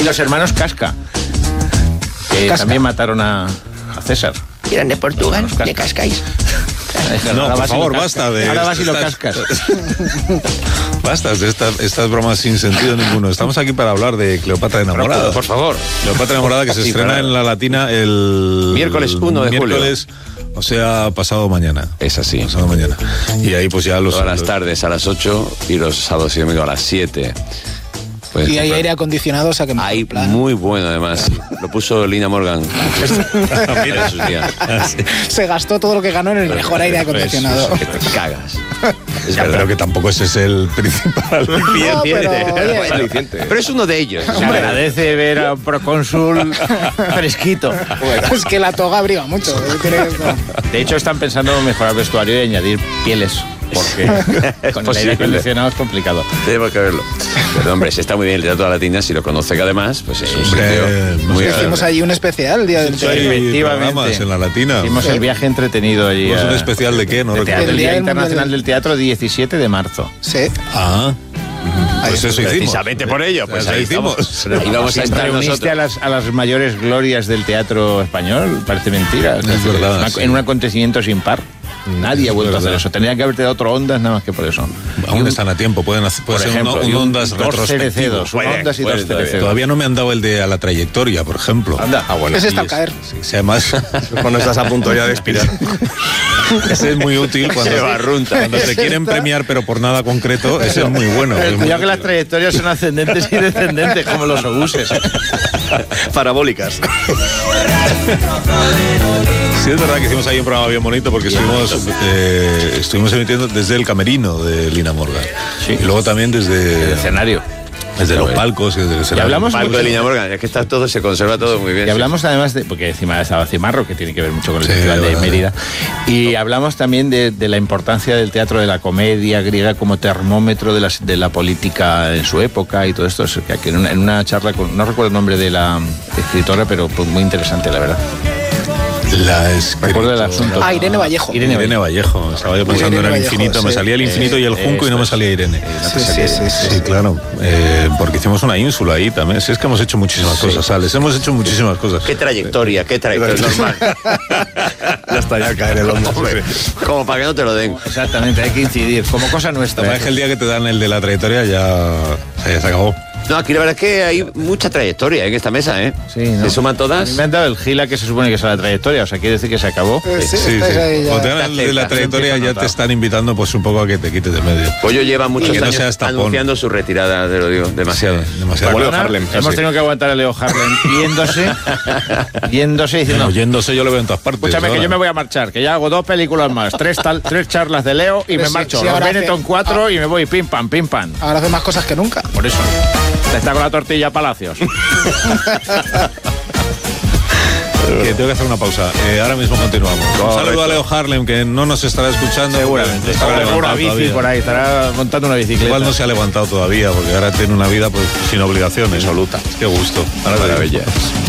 los hermanos Casca, que también mataron a César. Eran de Portugal, de Cascais. No, por favor, basta de... Ahora vas y lo cascas. Basta de estas bromas sin sentido ninguno. Estamos aquí para hablar de Cleopatra enamorada. Por favor. Cleopatra enamorada, que se estrena en la Latina el... Miércoles 1 de julio. O sea, pasado mañana. Es así. Pasado mañana. Y ahí pues ya todas las tardes a las 8 y los sábados y domingos a las 7. Y hay aire acondicionado, o sea que... Hay muy bueno, además. Lo puso Lina Morgan. Mira sus días. Se gastó todo lo que ganó en el mejor aire acondicionado. Que te cagas. Pero que tampoco ese es el principal aliciente. Pero es uno de ellos. Se agradece ver a un procónsul fresquito. Es que la toga abriga mucho. De hecho, están pensando mejorar el vestuario y añadir pieles. Porque con el aire acondicionado es complicado. Tenemos que verlo. Pero hombre, si está muy bien el Teatro de la Latina, si lo conoce, que además, pues es un sitio muy... Hicimos allí un especial el día del teatro. Efectivamente. En la Latina. Hicimos el viaje entretenido allí. ¿Un especial de qué? No recuerdo. El Día Internacional del Teatro, 17 de marzo. Sí. Ah. Pues eso hicimos. Precisamente por ello, pues ahí hicimos. Y vamos a estar nosotros a las mayores glorias del teatro español. Parece mentira. Es verdad. En un acontecimiento sin par. Nadie ha vuelto a hacer eso. Tendrían que haberte dado otro Ondas nada más que por eso. Aún están a tiempo. Puede ser ejemplo, un Ondas retrospectivo. Ondas y dos cerecedos. Todavía no me han dado el de A la Trayectoria, por ejemplo. Anda. Bueno. Ese está al caer. Sí, además, cuando estás a punto ya de expirar. Ese es muy útil cuando se quieren premiar, pero por nada concreto. Ese es muy bueno. Cuidado que las trayectorias son ascendentes y descendentes, como los obuses. Parabólicas. Sí, es verdad que hicimos ahí un programa bien bonito porque estuvimos emitiendo desde el camerino de Lina Morgan. Sí. Y luego también desde el escenario. Desde los palcos y desde el escenario. Y hablamos palco de Lina Morgan, es que está todo, se conserva todo muy bien. Y hablamos además de, porque encima estaba Cimarro, que tiene que ver mucho con el Festival de Mérida, y hablamos también de la importancia del teatro de la comedia griega como termómetro de la política en su época y todo esto, que en una charla con, no recuerdo el nombre de la escritora, pero pues muy interesante, la verdad. Recuerdo el asunto. Irene Vallejo. Irene Vallejo. Estaba yo pensando en el infinito. Me salía el infinito y el junco y no me salía Irene. Sí, claro. Porque hicimos una ínsula ahí también. Si es que hemos hecho muchísimas cosas, Alex. Hemos hecho muchísimas cosas. Qué trayectoria normal. Ya está, ya caer el hombro. Como para que no te lo den. Exactamente, hay que incidir. Como cosa nuestra. Es que el día que te dan el de la trayectoria ya se acabó. No, aquí la verdad es que hay mucha trayectoria en esta mesa, ¿eh? Sí, ¿no? ¿Se suman todas? Me han dado el gila que se supone que es la trayectoria, o sea, quiere decir que se acabó. Sí. Cuando te dan el de la trayectoria ya te están invitando pues un poco a que te quites de medio. Pollo lleva muchos años anunciando su retirada, te lo digo, demasiado. Leo Harlem. Hemos tenido que aguantar a Leo Harlem yéndose diciendo... Yéndose yo lo veo en todas partes. Escúchame, que yo me voy a marchar, que ya hago 2 películas más, 3 charlas de Leo y me marcho. Los Benetton 4 y me voy pim pam. Ahora hace más cosas que nunca. Por eso. Está con la tortilla Palacios. Que tengo que hacer una pausa. Ahora mismo continuamos. Un saludo a Leo Harlem, que no nos estará escuchando. Seguramente. Estará con una bici todavía. Por ahí, estará montando una bicicleta. Igual no se ha levantado todavía, porque ahora tiene una vida pues sin obligaciones. Absoluta. Qué gusto. Maravilla.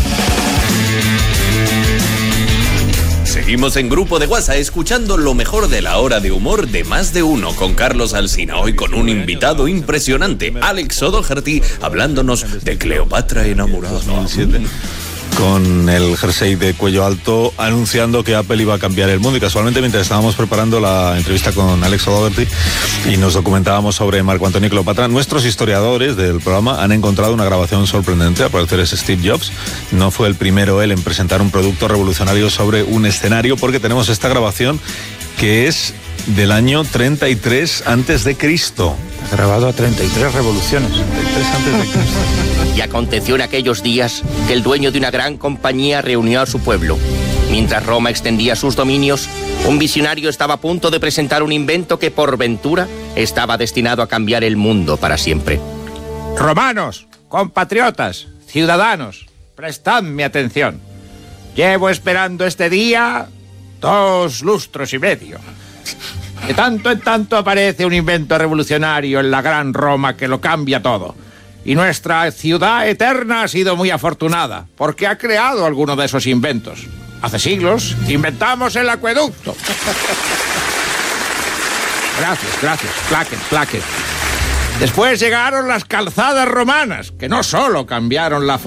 Seguimos en Grupo de WhatsApp escuchando lo mejor de la hora de humor de Más de Uno con Carlos Alsina. Hoy con un invitado impresionante, Alex O'Doherty, hablándonos de Cleopatra enamorada. Con el jersey de cuello alto anunciando que Apple iba a cambiar el mundo, y casualmente mientras estábamos preparando la entrevista con Alex O'Doherty y nos documentábamos sobre Marco Antonio y Cleopatra, nuestros historiadores del programa han encontrado una grabación sorprendente. Al parecer es Steve Jobs, no fue el primero él en presentar un producto revolucionario sobre un escenario, porque tenemos esta grabación que es del año 33 antes de Cristo. Grabado a 33 revoluciones. 33 antes de Cristo. Y aconteció en aquellos días que el dueño de una gran compañía reunió a su pueblo. Mientras Roma extendía sus dominios, un visionario estaba a punto de presentar un invento que por ventura estaba destinado a cambiar el mundo para siempre. Romanos, compatriotas, ciudadanos, prestadme atención. Llevo esperando este día 2 lustros y medio. De tanto en tanto aparece un invento revolucionario en la gran Roma que lo cambia todo. Y nuestra ciudad eterna ha sido muy afortunada, porque ha creado alguno de esos inventos. Hace siglos inventamos el acueducto. Gracias. Plaque. Después llegaron las calzadas romanas, que no solo cambiaron la